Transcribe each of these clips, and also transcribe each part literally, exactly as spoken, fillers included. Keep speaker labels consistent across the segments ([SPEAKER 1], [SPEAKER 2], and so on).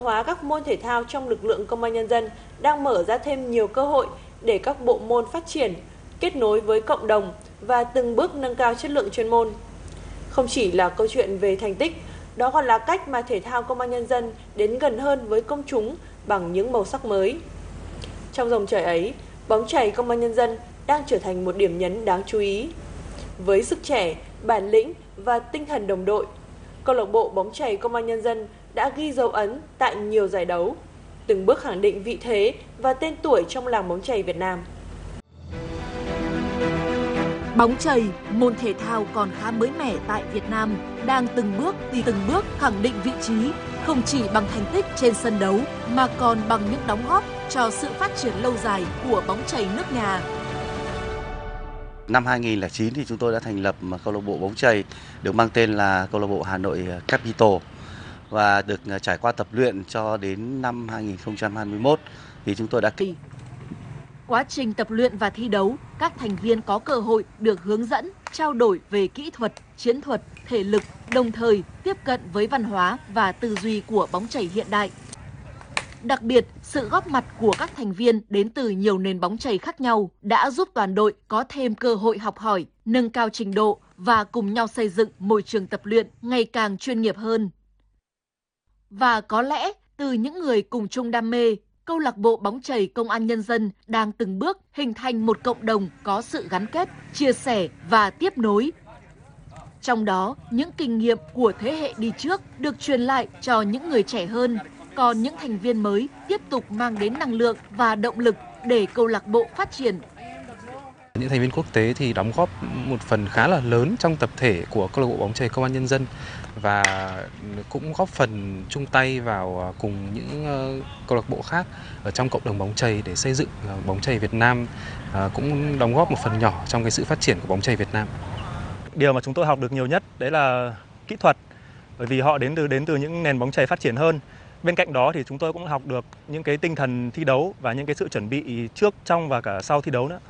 [SPEAKER 1] Hóa các môn thể thao trong lực lượng công an nhân dân đang mở ra thêm nhiều cơ hội để các bộ môn phát triển, kết nối với cộng đồng và từng bước nâng cao chất lượng chuyên môn. Không chỉ là câu chuyện về thành tích, đó còn là cách mà thể thao công an nhân dân đến gần hơn với công chúng bằng những màu sắc mới. Trong dòng chảy ấy, bóng chày công an nhân dân đang trở thành một điểm nhấn đáng chú ý. Với sức trẻ, bản lĩnh và tinh thần đồng đội, câu lạc bộ bóng chày công an nhân dân đã ghi dấu ấn tại nhiều giải đấu, từng bước khẳng định vị thế và tên tuổi trong làng bóng chày Việt Nam.
[SPEAKER 2] Bóng chày, môn thể thao còn khá mới mẻ tại Việt Nam, đang từng bước đi từng bước khẳng định vị trí, không chỉ bằng thành tích trên sân đấu mà còn bằng những đóng góp cho sự phát triển lâu dài của bóng chày nước nhà.
[SPEAKER 3] Năm hai nghìn không trăm lẻ chín thì chúng tôi đã thành lập câu lạc bộ bóng chày được mang tên là câu lạc bộ Hà Nội Capital và được trải qua tập luyện cho đến năm hai nghìn không trăm hai mươi mốt thì chúng tôi đã
[SPEAKER 2] Quá trình tập luyện và thi đấu, các thành viên có cơ hội được hướng dẫn, trao đổi về kỹ thuật, chiến thuật, thể lực, đồng thời tiếp cận với văn hóa và tư duy của bóng chày hiện đại. Đặc biệt, sự góp mặt của các thành viên đến từ nhiều nền bóng chày khác nhau đã giúp toàn đội có thêm cơ hội học hỏi, nâng cao trình độ và cùng nhau xây dựng môi trường tập luyện ngày càng chuyên nghiệp hơn. Và có lẽ, từ những người cùng chung đam mê, câu lạc bộ bóng chày công an nhân dân đang từng bước hình thành một cộng đồng có sự gắn kết, chia sẻ và tiếp nối. Trong đó, những kinh nghiệm của thế hệ đi trước được truyền lại cho những người trẻ hơn, còn những thành viên mới tiếp tục mang đến năng lượng và động lực để câu lạc bộ phát triển.
[SPEAKER 4] Những thành viên quốc tế thì đóng góp một phần khá là lớn trong tập thể của câu lạc bộ bóng chày công an nhân dân và cũng góp phần chung tay vào cùng những câu lạc bộ khác ở trong cộng đồng bóng chày để xây dựng bóng chày Việt Nam, cũng đóng góp một phần nhỏ trong cái sự phát triển của bóng chày Việt Nam.
[SPEAKER 5] Điều mà chúng tôi học được nhiều nhất đấy là kỹ thuật, bởi vì họ đến từ đến từ những nền bóng chày phát triển hơn. Bên cạnh đó thì chúng tôi cũng học được những cái tinh thần thi đấu và những cái sự chuẩn bị trước, trong và cả sau thi đấu nữa.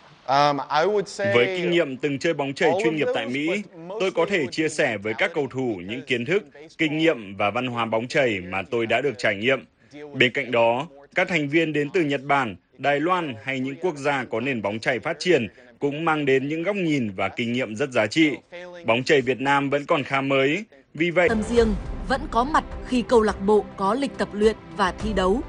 [SPEAKER 6] Với kinh nghiệm từng chơi bóng chày chuyên nghiệp tại Mỹ, tôi có thể chia sẻ với các cầu thủ những kiến thức, kinh nghiệm và văn hóa bóng chày mà tôi đã được trải nghiệm. Bên cạnh đó, các thành viên đến từ Nhật Bản, Đài Loan hay những quốc gia có nền bóng chày phát triển cũng mang đến những góc nhìn và kinh nghiệm rất giá trị. Bóng chày Việt Nam vẫn còn khá mới, vì vậy
[SPEAKER 2] tâm riêng vẫn có mặt khi câu lạc bộ có lịch tập luyện và thi đấu.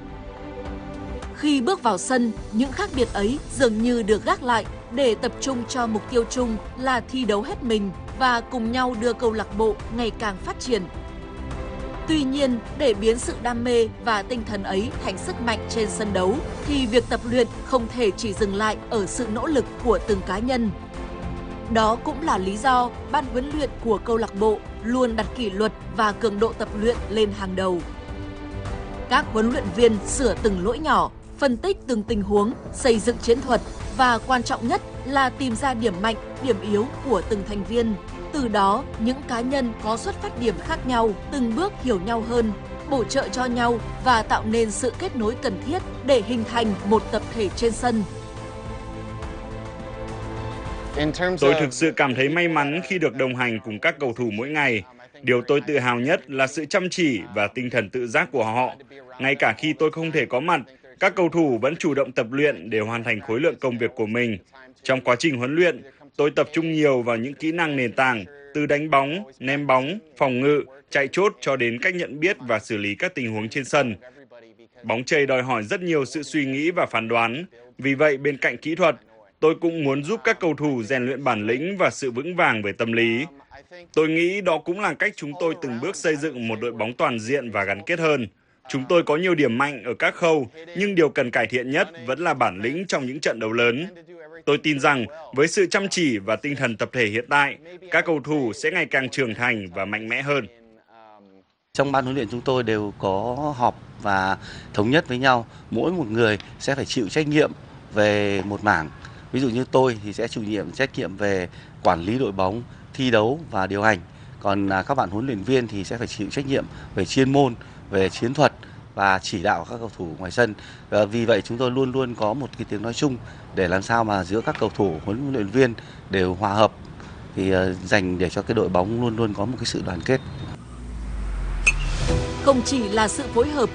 [SPEAKER 2] Khi bước vào sân, những khác biệt ấy dường như được gác lại để tập trung cho mục tiêu chung là thi đấu hết mình và cùng nhau đưa câu lạc bộ ngày càng phát triển. Tuy nhiên, để biến sự đam mê và tinh thần ấy thành sức mạnh trên sân đấu, thì việc tập luyện không thể chỉ dừng lại ở sự nỗ lực của từng cá nhân. Đó cũng là lý do ban huấn luyện của câu lạc bộ luôn đặt kỷ luật và cường độ tập luyện lên hàng đầu. Các huấn luyện viên sửa từng lỗi nhỏ, phân tích từng tình huống, xây dựng chiến thuật và quan trọng nhất là tìm ra điểm mạnh, điểm yếu của từng thành viên. Từ đó, những cá nhân có xuất phát điểm khác nhau từng bước hiểu nhau hơn, bổ trợ cho nhau và tạo nên sự kết nối cần thiết để hình thành một tập thể trên sân.
[SPEAKER 6] tôi thực sự cảm thấy may mắn khi được đồng hành cùng các cầu thủ mỗi ngày. Điều tôi tự hào nhất là sự chăm chỉ và tinh thần tự giác của họ. Ngay cả khi tôi không thể có mặt, các cầu thủ vẫn chủ động tập luyện để hoàn thành khối lượng công việc của mình. Trong quá trình huấn luyện, tôi tập trung nhiều vào những kỹ năng nền tảng, từ đánh bóng, ném bóng, phòng ngự, chạy chốt cho đến cách nhận biết và xử lý các tình huống trên sân. Bóng chày đòi hỏi rất nhiều sự suy nghĩ và phán đoán. Vì vậy, bên cạnh kỹ thuật, tôi cũng muốn giúp các cầu thủ rèn luyện bản lĩnh và sự vững vàng về tâm lý. Tôi nghĩ đó cũng là cách chúng tôi từng bước xây dựng một đội bóng toàn diện và gắn kết hơn. Chúng tôi có nhiều điểm mạnh ở các khâu, nhưng điều cần cải thiện nhất vẫn là bản lĩnh trong những trận đấu lớn. Tôi tin rằng với sự chăm chỉ và tinh thần tập thể hiện tại, các cầu thủ sẽ ngày càng trưởng thành và mạnh mẽ hơn.
[SPEAKER 3] Trong ban huấn luyện chúng tôi đều có họp và thống nhất với nhau, mỗi một người sẽ phải chịu trách nhiệm về một mảng. Ví dụ như tôi thì sẽ chủ nhiệm trách nhiệm về quản lý đội bóng, thi đấu và điều hành. Còn các bạn huấn luyện viên thì sẽ phải chịu trách nhiệm về chuyên môn, về chiến thuật và chỉ đạo các cầu thủ ngoài sân. Và vì vậy chúng tôi luôn luôn có một cái tiếng nói chung để làm sao mà giữa các cầu thủ, huấn luyện viên đều hòa hợp, thì dành để cho cái đội bóng luôn luôn có một cái sự đoàn kết.
[SPEAKER 2] Không chỉ là sự phối hợp